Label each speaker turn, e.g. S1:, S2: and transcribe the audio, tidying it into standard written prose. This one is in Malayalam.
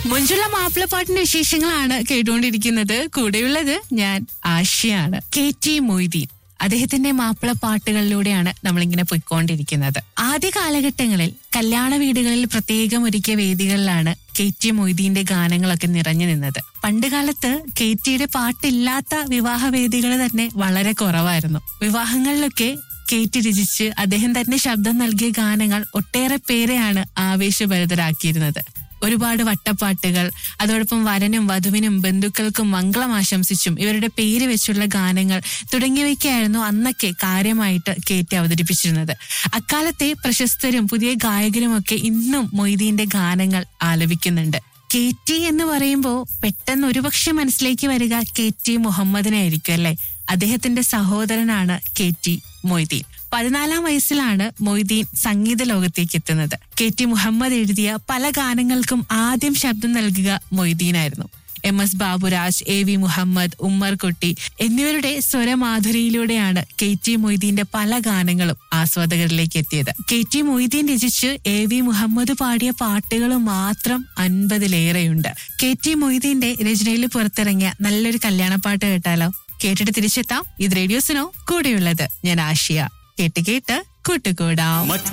S1: മുഞ്ചുള്ള മാപ്പിളപ്പാട്ടിന്റെ വിശേഷങ്ങളാണ് കേട്ടുകൊണ്ടിരിക്കുന്നത്. കൂടെയുള്ളത് ഞാൻ ആഷിയാണ്. KT മൊയ്തീൻ, അദ്ദേഹത്തിന്റെ മാപ്പിളപ്പാട്ടുകളിലൂടെയാണ് നമ്മളിങ്ങനെ പോയിക്കൊണ്ടിരിക്കുന്നത്. ആദ്യ കാലഘട്ടങ്ങളിൽ കല്യാണ വീടുകളിൽ പ്രത്യേകം ഒരുക്കിയ വേദികളിലാണ് KT മൊയ്തീന്റെ ഗാനങ്ങളൊക്കെ നിറഞ്ഞു നിന്നത്. പണ്ട് കാലത്ത് KTയുടെ പാട്ടില്ലാത്ത വിവാഹ വേദികൾ തന്നെ വളരെ കുറവായിരുന്നു. വിവാഹങ്ങളിലൊക്കെ KT രചിച്ച് അദ്ദേഹം തന്നെ ശബ്ദം നൽകിയ ഗാനങ്ങൾ ഒട്ടേറെ പേരെയാണ് ആവേശഭരിതരാക്കിയിരുന്നത്. ഒരുപാട് വട്ടപ്പാട്ടുകൾ, അതോടൊപ്പം വരനും വധുവിനും ബന്ധുക്കൾക്കും മംഗളം ആശംസിച്ചും ഇവരുടെ പേര് വെച്ചുള്ള ഗാനങ്ങൾ തുടങ്ങിയവയ്ക്കായിരുന്നു അന്നൊക്കെ കാര്യമായിട്ട് KT അവതരിപ്പിച്ചിരുന്നത്. അക്കാലത്തെ പ്രശസ്തരും പുതിയ ഗായകരുമൊക്കെ ഇന്നും മൊയ്തീന്റെ ഗാനങ്ങൾ ആലപിക്കുന്നുണ്ട്. KT എന്ന് പറയുമ്പോൾ പെട്ടെന്ന് ഒരുപക്ഷെ മനസ്സിലേക്ക് വരിക KT മുഹമ്മദിനെ ആയിരിക്കും അല്ലെ. അദ്ദേഹത്തിന്റെ സഹോദരനാണ് KT മൊയ്തീൻ. 14 വയസ്സിലാണ് മൊയ്തീൻ സംഗീത ലോകത്തേക്ക് എത്തുന്നത്. KT മുഹമ്മദ് എഴുതിയ പല ഗാനങ്ങൾക്കും ആദ്യം ശബ്ദം നൽകുക മൊയ്തീനായിരുന്നു. MS ബാബുരാജ്, AV മുഹമ്മദ്, ഉമ്മർകുട്ടി എന്നിവരുടെ സ്വരമാധുരിയിലൂടെയാണ് KT മൊയ്തീന്റെ പല ഗാനങ്ങളും ആസ്വാദകരിലേക്ക് എത്തിയത്. KT മൊയ്തീൻ രചിച്ച് AV മുഹമ്മദ് പാടിയ പാട്ടുകൾ മാത്രം 50-ലേറെയുണ്ട്. KT മൊയ്തീന്റെ രചനയിൽ പുറത്തിറങ്ങിയ നല്ലൊരു കല്യാണപ്പാട്ട് കേട്ടാലോ? കേട്ടിട്ട് തിരിച്ചെത്താം. ഇത് റേഡിയോ സുനോ, കൂടെയുള്ളത് ഞാൻ ആഷിയ. കേട്ട് കൂട്ടുകൂടാം.